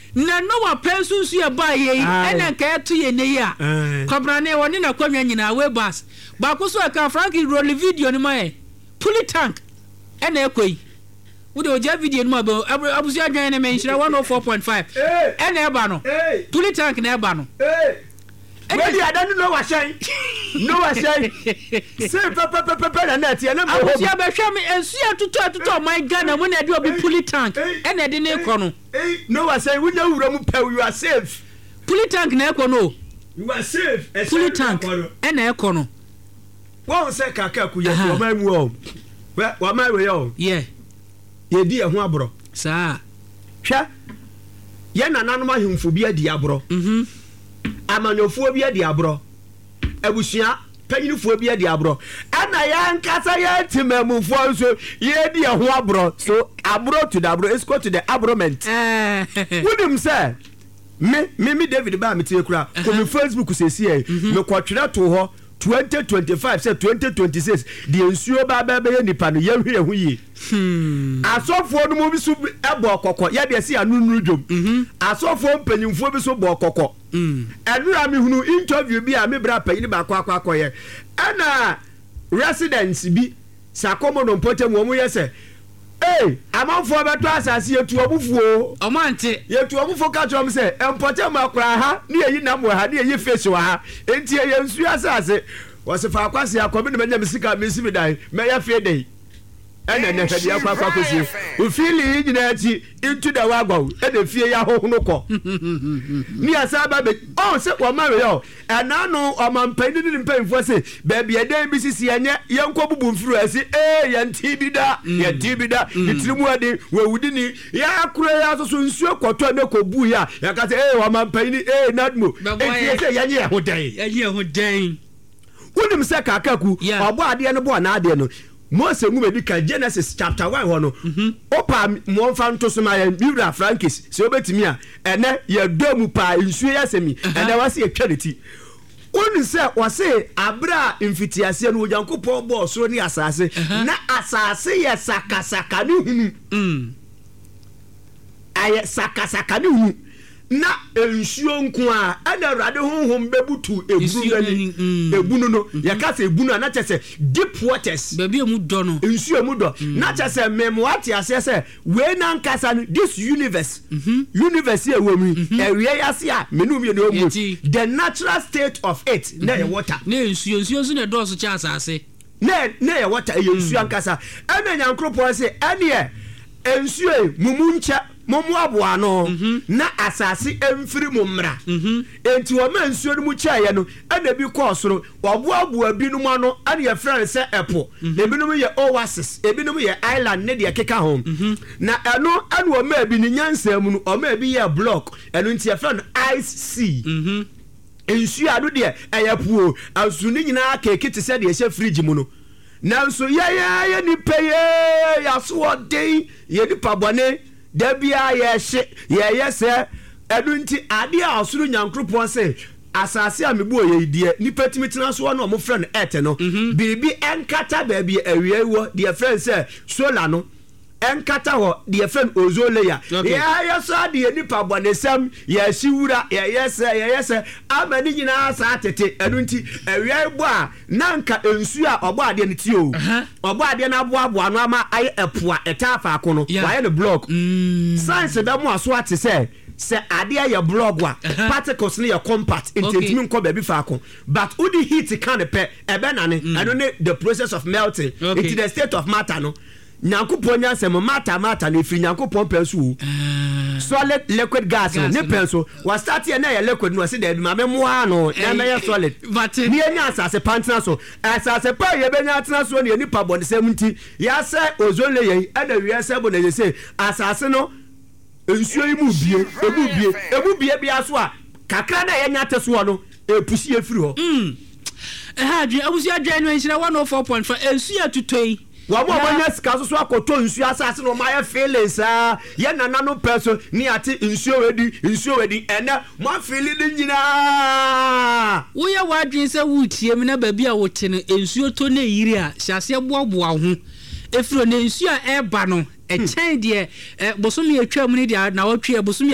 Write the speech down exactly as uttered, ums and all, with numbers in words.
na no wa pensu su ya ba ye ena ka to ye ne ya kwabrane woni na kwamya nyina we bus ba ko so ka Frankie roll video ni mai pulley tank ena ekoi wo de oja video ni ma ba abusu adwan ne menhira one oh four point five ena e ba no pulley tank na e ba no Where I don't know what say. No what say. Say papa papa papa na tie na mo. Abusu abehwe me ensu atutu atutu my Ghana when I do be pulley tank ena de ne ko no. No what say we na wura mu pa you are safe. Pulley tank na e ko no. You are safe. Pulley tank ena e ko no. Won say kaka ku ye o ma mu o. Wa ma we yo. Yeah. Ye di e ho abro. Sa. Hwa. Ye nananom ahemfo bi adi abro. Mhm. Amanyofo bi adi abro. Abusua panyinfo bi adi abro. Ana ya nkasa ya timamufo so ye di e ho abro. So abro to the abro is go to the abrament. Eh. Wonim say me me me David ba me tie kura ko me Facebook sesi e me kwatwere to ho twenty twenty-five say twenty twenty-six the ensuo ba ba be nipa no ye hwe ho yi hmm asofo no mo bi so ebo okoko ye de se anunu dwom mhm asofo mpanyimfo bi so bo okoko hmm enura me hunu interview bi a me bra panyin ba kwa kwa koye ana residents bi sakomo no potem wo mo ye se eh amanfo beto asase yetu obufuo omante yetu obufo ka trom se empotem akura ha ne yi nam wa ha ne yi face wa ha enti ye nsu asase wosifa akwase akobi ne menya misika misibi dai meya fe dai ene ne hadi akwa akwa kosi o feel nyina ati into the wagon e de fie ya hohunu ko ni asaba be oh se o mare yo ana no o mampani ni mpamfo se ba bia dan bi sisi enye yenko bubu mfuru asi eh ye ntibida ye ntibida itirimu ade wewudi ni ya akure ya so so nsuo kwoto ne ko bu ya ya ka se eh o mampani eh nadmo eh se yenye ho dan yenye ho dan wonim se kakaku obo ade no bo na ade no Mose ngum edika Genesis chapter one ho no opa mo mfa nto so ma ya Biblia Frankis se obetimi a ene ye domu pa nsuo ya semi ene wase ye twadeti oni se wase abra mfitiase no Yankopon bo so ni asase na asase ye sakasaka ni hunu mm aye sakasaka ni hunu na ensuo nko a ana rade honhom bebutu ebunu ni ebunu no yakase ebunu na chese deep waters baby emu do no ensuo emu do na chese memwati asese we na nkasa this universe universe e wo mu ewie yase a menum ye no mu the natural state of it na ye water na ensuo ensuo so na do so cha asase na na ye water e ensuo nkasa ana nyankropo se ane ensuo mumuncha momu aboa no na asase emfiri mu mra enti wo ma nsuo no mu chaye no ana bi ko soro oboa aboa bi no mu no ana ye frere se epo ebinum ye oasis ebinum ye island ne de keka home na eno ana wo ma bi ni nyansa mu no o ma bi ye block eno nti ye frere ice sea ensuo ado de eye puo asu ni nyina keke te se de ye fridge mu no nanso ye ye ye ni peye ya so odei ye ni pabone Dabia ye she ye yese edunti ade a osuru nyankropon se asase a mebu ye die nipa timitina so no mo friend ete no bibi enkata ba bi awie wo de friend se solar no enkata ho de friend ozone layer ya yeso ade nipa bonesam ye siwura ye yese ye yese amani nyina asa tete edunti awie bo a nanka ensu a obo ade ne ti o obo ade na abo abo anu ama aye epoa etafa akono waye ne block science da mo aso ate se se ade ya block wa particles ne ya compact intentimi nko ba bi fa akon but udi heat can pe ebe na ne I don't know the process of melting into the state of matter no Nyankopon nyansem matter matter na firi Nyankopon pensu solid liquid gas ne penso wa start here na ya liquid no se da ma memoa no na na ya solid ni enya asase pantena so asase pa ye benya atena so ne nipa bode seventy ya se ozone layer e da wi se bo na se asase no ensuo yi mu bie ebu bie ebu bie bia so a kakra na ye nya teso no epusi efiri ho mm eh ha dwe abusi adwe no enhyira one oh four point five ensuo atutoi wa mo banya sika so so akoto nsuo asase no ma ya feelings ah ye nana no person ni ate nsuo wedi nsuo wedi ene mo feeli ni nyina wo ye wadwen se wutie me na ba bia wo te no nsuo to na yiri a hyase boaboa ho efiro na nsuo a eba no e chen de bosomi atwa mu ni de na watwe bosomi